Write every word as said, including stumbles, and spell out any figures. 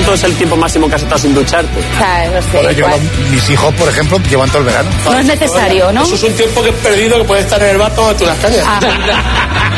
¿Cuánto es el tiempo máximo que has estado sin ducharte? O sea, no sé. Bueno, yo, mis hijos, por ejemplo, llevan todo el verano. No es necesario, ¿no? Eso es un tiempo que he perdido que puede estar en el bar tomando unas cañas. Ah.